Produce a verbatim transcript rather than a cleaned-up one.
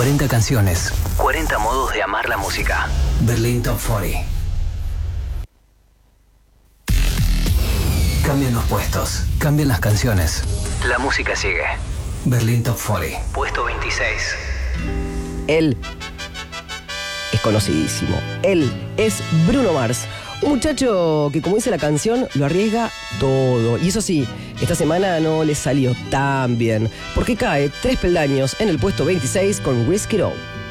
cuarenta canciones, cuarenta modos de amar la música. Berlín Top cuarenta. Cambian los puestos, cambian las canciones. La música sigue. Berlín Top cuarenta. Puesto veintiséis. Él es conocidísimo. Él es Bruno Mars. Un muchacho que, como dice la canción, lo arriesga todo. Y eso sí, esta semana no le salió tan bien, porque cae tres peldaños en el puesto veintiséis con Risk It All.